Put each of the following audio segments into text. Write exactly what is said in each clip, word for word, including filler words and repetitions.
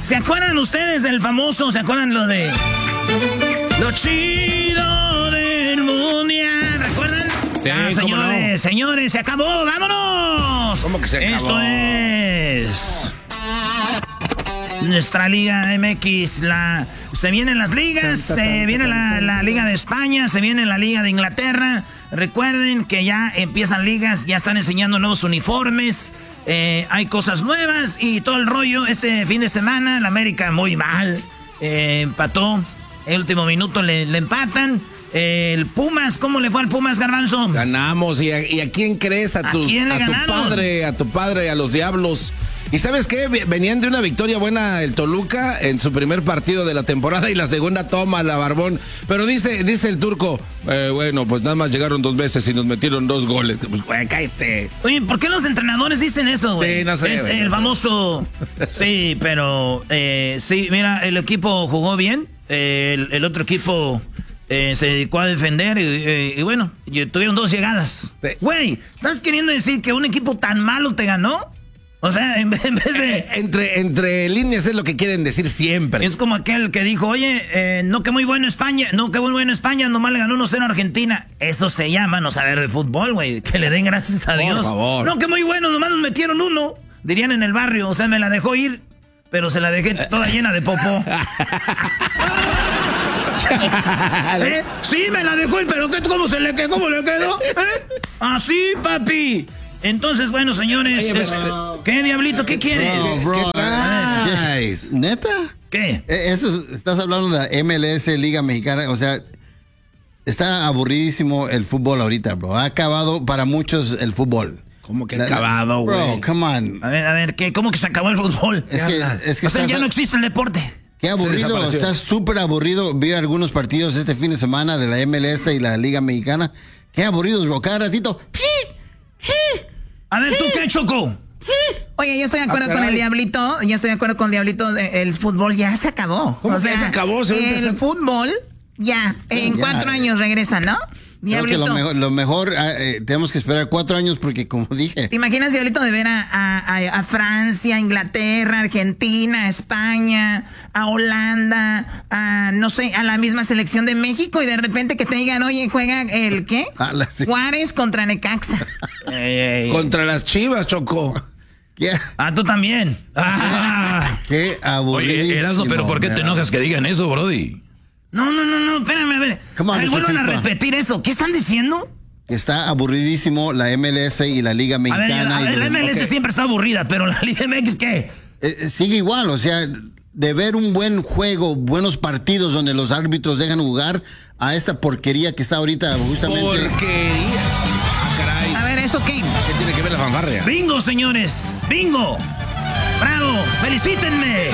¿Se acuerdan ustedes del famoso, se acuerdan lo de... Lo chido del mundial, ¿recuerdan? Sí, ah, señores, no? señores, se acabó, vámonos. ¿Cómo que se acabó? Esto es... Nuestra Liga M X, la, se vienen las ligas, se viene la, la Liga de España, se viene la Liga de Inglaterra. Recuerden que ya empiezan ligas, ya están enseñando nuevos uniformes, eh, hay cosas nuevas y todo el rollo. Este fin de semana, la América muy mal, eh, empató, el último minuto le, le empatan. Eh, el Pumas, ¿cómo le fue al Pumas, Garbanzo? Ganamos, ¿y a, y a quién crees? A, tus, ¿A, quién le a tu padre, a tu padre, a los Diablos. ¿Y sabes qué? Venían de una victoria buena el Toluca en su primer partido de la temporada y la segunda toma la Barbón. Pero dice dice el turco, eh, bueno, pues nada más llegaron dos veces y nos metieron dos goles. Pues, güey, cállate. Oye, ¿por qué los entrenadores dicen eso, güey? Sí, no sé. Es güey, el no famoso... Sí, pero... Eh, sí, mira, el equipo jugó bien. Eh, el, el otro equipo... Eh, se dedicó a defender y, y, y bueno, y tuvieron dos llegadas. Güey, ¿estás queriendo decir que un equipo tan malo te ganó? O sea, en vez, en vez de... Eh, entre, entre líneas es lo que quieren decir siempre. Es como aquel que dijo, oye, eh, no que muy bueno España, no que muy bueno España, nomás le ganó uno cero a Argentina. Eso se llama no saber de fútbol, güey. Que le den gracias a Dios. Por favor. No que muy bueno, nomás nos metieron uno. Dirían en el barrio, o sea, me la dejó ir, pero se la dejé toda llena de popó. ¿Eh? Sí, me la dejó ir, pero ¿qué, ¿cómo se le quedó? ¿Cómo le quedó? ¿Eh? Así, papi. Entonces, bueno, señores, Oye, es, pero, ¿qué, Diablito? ¿Qué quieres? Bro, bro, ¿Qué? Nice. ¿Neta? ¿Qué? Eso, estás hablando de la M L S, Liga Mexicana, o sea, está aburridísimo el fútbol ahorita, bro. Ha acabado para muchos el fútbol. ¿Cómo que ha acabado, güey? Bro, come on. A ver, a ver, ¿qué? ¿Cómo que se acabó el fútbol? Es que, es que o sea, estás, ya no existe el deporte. Qué aburrido, está súper aburrido. Vi algunos partidos este fin de semana de la M L S y la Liga Mexicana. Qué aburridos, bro. Cada ratito. A ver, ¿tú qué, Choco? Oye, yo estoy de acuerdo ah, con el Diablito. Yo estoy de acuerdo con el Diablito. El fútbol ya se acabó. ¿Cómo o sea, que se acabó? ¿Se el empezar? Fútbol ya. Sí, en ya, cuatro eh. años regresa, ¿no? Diablito. Creo que lo mejor, lo mejor eh, tenemos que esperar cuatro años porque, como dije... ¿Te imaginas, Diablito, de ver a, a, a Francia, Inglaterra, Argentina, España, a Holanda, a, no sé, a la misma selección de México y de repente que te digan, oye, juega el, ¿qué? Ah, la, sí. Juárez contra Necaxa. ey, ey. Contra las Chivas, Choco. ¿Qué? Ah, tú también. Ah. Qué aburrido. Oye, Erasmo, pero ¿por qué te enojas que digan eso, brody? No, no, no, no, espérame, a ver. On, a ver, vuelvan a repetir eso. ¿Qué están diciendo? Está aburridísimo la M L S y la Liga Mexicana. A ver, a ver, la M L S okay. siempre está aburrida, pero la Liga M X, ¿qué? Eh, sigue igual, o sea, de ver un buen juego, buenos partidos donde los árbitros dejan jugar a esta porquería que está ahorita justamente. Porquería. Ah, caray. A ver, ¿eso qué? ¿Qué tiene que ver la fanfarria? Bingo, señores, bingo. Bravo, felicítenme.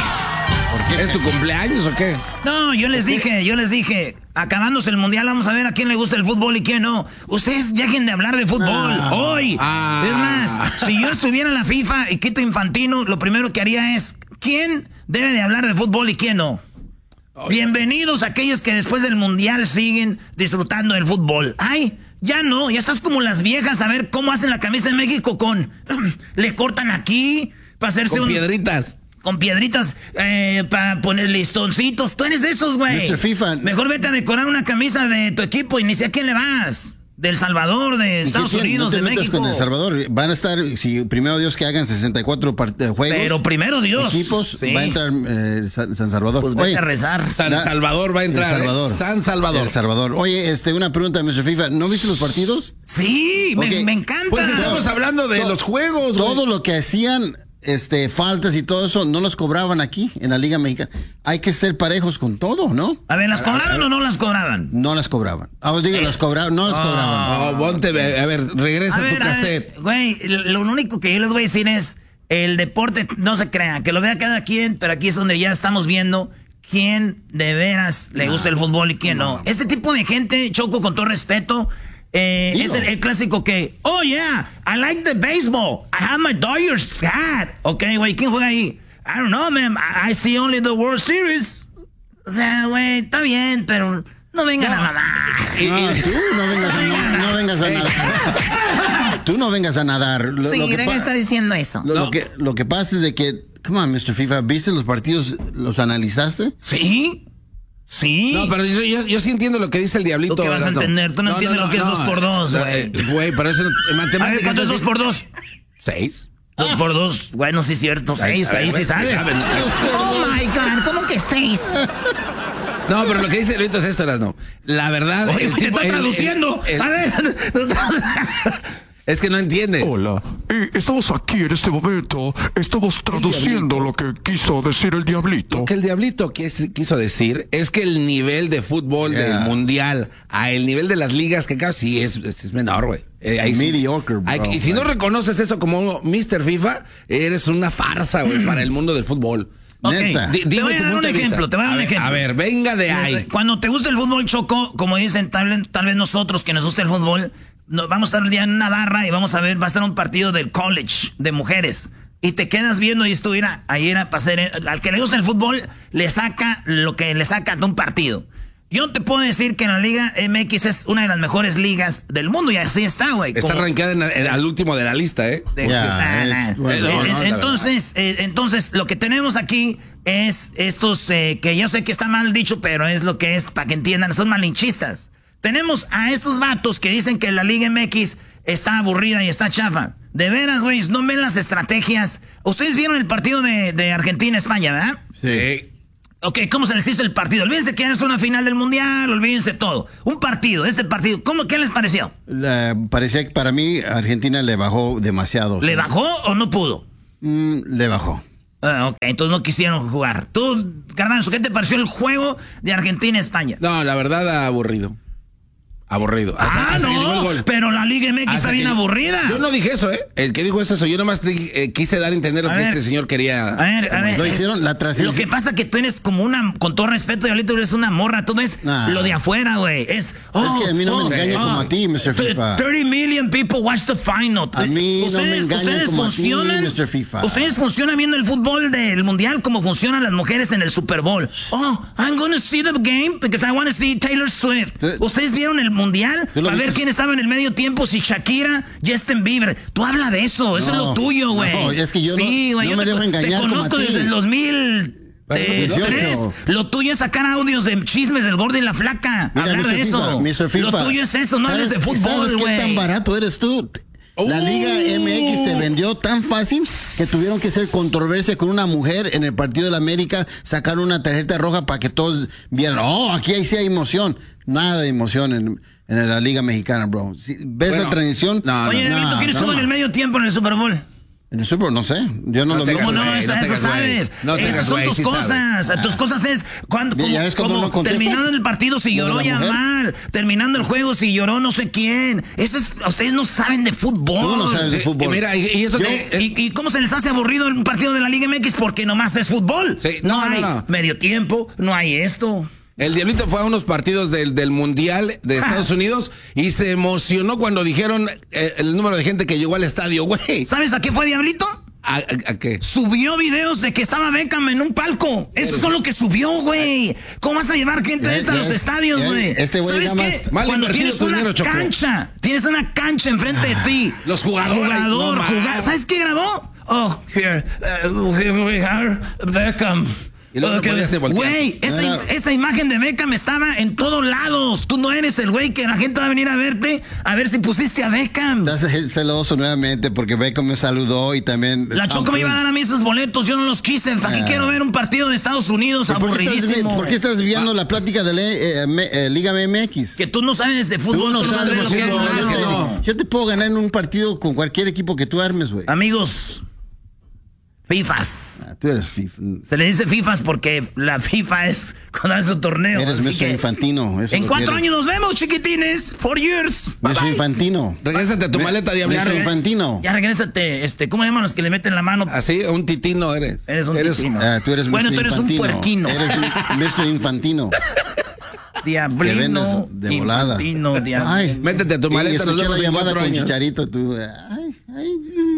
¿Es tu cumpleaños o qué? No, yo les dije, yo les dije, acabándose el mundial, vamos a ver a quién le gusta el fútbol y quién no. Ustedes dejen de hablar de fútbol, ah, hoy. Ah, es más, si yo estuviera en la FIFA y Quito Infantino, lo primero que haría es, ¿quién debe de hablar de fútbol y quién no? Oh, bienvenidos a aquellos que después del mundial siguen disfrutando del fútbol. Ay, ya no, ya estás como las viejas a ver cómo hacen la camisa de México con... Le cortan aquí para hacerse con un... piedritas. Con piedritas eh, para poner listoncitos. Tú eres de esos, güey. mister FIFA. Mejor vete a decorar una camisa de tu equipo y ni sé a quién le vas. Del Salvador, de Estados Unidos, no te de metas México. Con El Salvador. Van a estar, si primero Dios que hagan sesenta y cuatro juegos. Pero primero Dios. Equipos, sí. Va a entrar eh, San, San Salvador. Pues vete a rezar. San Salvador va a entrar. El Salvador. ¿eh? San Salvador. El Salvador. Oye, este, una pregunta, mister FIFA. ¿No viste los partidos? Sí, okay. me, me encanta. Pues estamos hablando de todo, los juegos. Todo güey. lo que hacían... Este, faltas y todo eso, no los cobraban aquí en la Liga Mexicana. Hay que ser parejos con todo, ¿no? A ver, ¿las cobraban o no las cobraban? No las cobraban. Ah, os digo, eh. las cobraban, no las oh. cobraban. No, ponte, a ver, regresa a tu ver, cassette. Güey, lo único que yo les voy a decir es, el deporte, no se crea, que lo vea cada quien, pero aquí es donde ya estamos viendo quién de veras le gusta no. el fútbol y quién no. no. Este tipo de gente, Choco, con todo respeto... Eh, es el, el clásico que, oh yeah, I like the baseball. I have my Dodgers hat. Ok, güey, ¿quién juega ahí? I don't know, man. I, I see only the World Series. O sea, güey, está bien, pero no vengan no. a mamar. No, tú no vengas a, no vengas a nadar. Tú no vengas a nadar. Lo, sí, lo que debe pa- estar diciendo eso. Lo, no. lo, que, lo que pasa es de que come on, mister FIFA, ¿viste los partidos? ¿Los analizaste? Sí. Sí. No, pero yo, yo, yo sí entiendo lo que dice el Diablito. ¿Tú qué vas a entender? Tú no, no entiendes no, no, lo que no, es dos por dos, güey. Güey, pero eso en matemáticas... A ver, ¿cuánto es dos por dos? Seis. Dos por dos, bueno, sí es cierto, seis, ahí sí sabes. Oh my God, ¿cómo que seis? No, pero lo que dice Luito es esto, no. La verdad... Oye, el te tipo, está el, traduciendo. El, el, a ver. Es que no entiendes. Hola, eh, estamos aquí en este momento, estamos traduciendo lo que quiso decir el Diablito. Lo que el Diablito quiso decir es que el nivel de fútbol yeah. del mundial a el nivel de las ligas que acá sí es, es, es menor, güey. Eh, mediocre, bro. Hay, y si no reconoces eso como mister FIFA, eres una farsa, güey, para el mundo del fútbol. Okay. D- te voy a dar un ejemplo, te voy a dar un ejemplo. A ver, venga de ahí. Cuando te gusta el fútbol, Choco, como dicen tal, tal vez nosotros que nos gusta el fútbol, no, vamos a estar el día en una barra y vamos a ver, va a estar un partido del college de mujeres. Y te quedas viendo y esto, mira, ahí era para hacer, al que le gusta el fútbol, le saca lo que le saca de un partido. Yo te puedo decir que la Liga M X es una de las mejores ligas del mundo y así está, güey. Está rankeada en, en, al último de la lista, ¿eh? De, yeah, nah, nah. Bueno, no, no, entonces, eh, entonces, lo que tenemos aquí es estos, eh, que yo sé que está mal dicho, pero es lo que es, para que entiendan, son malinchistas. Tenemos a estos vatos que dicen que la Liga M X está aburrida y está chafa. De veras, güey, no ven las estrategias. Ustedes vieron el partido de, de Argentina-España, ¿verdad? Sí. Ok, ¿cómo se les hizo el partido? Olvídense que era una final del Mundial, olvídense todo. Un partido, este partido, ¿cómo, ¿qué les pareció? La, parecía que para mí Argentina le bajó demasiado. ¿Le ¿sí? bajó o no pudo? Mm, le bajó. Ah, ok, entonces no quisieron jugar. Tú, Garbanzo, ¿qué te pareció el juego de Argentina-España? No, la verdad, aburrido. Aburrido. Ah, hasta, hasta no, pero la Liga M X hasta está bien yo, aburrida. Yo no dije eso, ¿eh? El que dijo es eso. Yo nomás eh, quise dar a entender lo a que ver, este señor quería. A ver, a ver. Lo hicieron la transición. Lo que pasa que tú eres como una, con todo respeto, Diablito, eres una morra. Tú ves nah. lo de afuera, güey. Es, oh, es que a mí no oh, me engaña oh, como a ti, mister FIFA. thirty million people watch the final. A mí ustedes, no me engaña ustedes como funcionan, a ti, mister FIFA. Ustedes funcionan viendo el fútbol del Mundial como funcionan las mujeres en el Super Bowl. Oh, I'm gonna see the game because I want to see Taylor Swift. ¿Tú? ¿Ustedes vieron el Mundial? A ver quién estaba en el medio tiempo, si Shakira, Justin Bieber. Tú habla de eso, eso no, es lo tuyo, güey. No, es que yo sí, no, güey, no yo me te, dejo engañar. Te conozco desde el dos mil tres. Lo tuyo es sacar audios de chismes del gordo y la flaca. Mira, hablar mister de eso. mister FIFA, lo tuyo es eso, no hables de fútbol, ¿sabes güey? ¿Qué tan barato eres tú? La Liga M X se vendió tan fácil que tuvieron que hacer controversia con una mujer en el partido de la América, sacar una tarjeta roja para que todos vieran, oh, aquí ahí sí hay emoción. Nada de emoción en, en la Liga Mexicana, bro. ¿Ves bueno, la transición? No, Oye, no, no, ¿quién estuvo no. en el medio tiempo en el Super Bowl? En el Super Bowl, no sé. Yo no, no lo vi. ¿Cómo no? no eso, eso sabes. No Esas son tus sí cosas. Sabes. Tus cosas es cuando, como, ya ves cómo como terminando el partido si lloró ya mal. Terminando el juego si lloró no sé quién. Eso es, ustedes no saben de fútbol. Tú no sabes de fútbol. Y, mira, y, y eso Yo, te, y, ¿Y cómo se les hace aburrido un partido de la Liga M X? Porque nomás es fútbol. Sí, no, no, hay no, no. medio tiempo, no hay esto. El Diablito fue a unos partidos del, del Mundial de Estados ah. Unidos y se emocionó cuando dijeron el, el número de gente que llegó al estadio, güey. ¿Sabes a qué fue, Diablito? ¿A, a, a qué? Subió videos de que estaba Beckham en un palco. Eso es lo que subió, güey. ¿Cómo vas a llevar gente de esta a los estadios, güey? Este ¿Sabes qué? Cuando tienes una dinero, cancha, tienes una cancha enfrente ah, de ti. Los jugadores. Jugador, no jugar. ¿Sabes qué grabó? Oh, here, uh, here we are, Beckham. Y luego okay. no Güey, esa, no, no. esa imagen de Beckham estaba en todos lados. Tú no eres el güey que la gente va a venir a verte a ver si pusiste a Beckham. Estás celoso nuevamente porque Beckham me saludó y también... La Choco me iba a dar a mí esos boletos, yo no los quise. ¿Para qué ah. quiero ver un partido de Estados Unidos aburridísimo? ¿Por qué estás viendo ah. la plática de la eh, eh, Liga M X? Que tú no sabes de fútbol. Tú no tú sabes no de fútbol. No, es que no. Yo te puedo ganar en un partido con cualquier equipo que tú armes, güey. Amigos... FIFAs. Ah, tú eres FIFA. Se le dice FIFAs porque la FIFA es cuando hace su torneo. Eres mister Infantino. En cuatro años nos vemos, chiquitines. Four years. mister Infantino. Regrésate a tu maleta, Diablo. mister Infantino. Ya regrésate. Este, ¿cómo llaman los que le meten la mano? Así, un titino eres. Eres un eres, titino. Ah, tú eres bueno, mister tú eres Infantino. un puerquino. Eres mister Infantino. Diablino. De volada. Infantino, diablino. Ay, métete a tu maleta. Escuché la llamada con Chicharito. Tú. Ay, ay.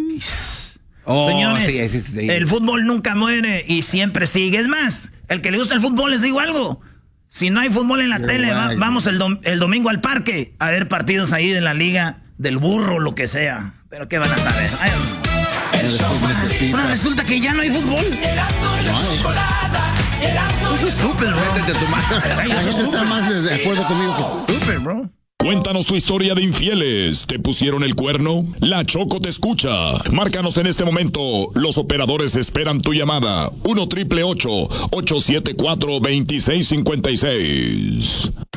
Oh, Señores, sí, sí, sí. El fútbol nunca muere y siempre sigue. Es más, el que le gusta el fútbol, les digo algo. Si no hay fútbol en la You're tele, right. va, vamos el, dom el domingo al parque a ver partidos ahí de la liga del burro, lo que sea. Pero ¿qué van a saber? Ay, Bueno, resulta que ya no hay fútbol. Eso es estúpido, bro. Métete tu mano. La gente está más de acuerdo conmigo que Estúpido, bro. Cuéntanos tu historia de infieles. ¿Te pusieron el cuerno? La Choco te escucha. Márcanos en este momento. Los operadores esperan tu llamada. uno triple ocho, ocho siete cuatro, dos seis cinco seis.